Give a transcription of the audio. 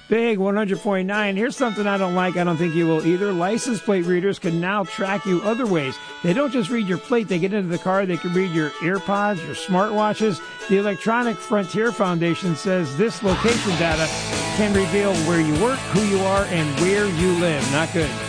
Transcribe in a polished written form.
Big 100.9. Here's something I don't like. I don't think you will either. License plate readers can now track you other ways. They don't just read your plate. They get into the car. They can read your AirPods, your smartwatches. The Electronic Frontier Foundation says this location data can reveal where you work, who you are, and where you live. Not good.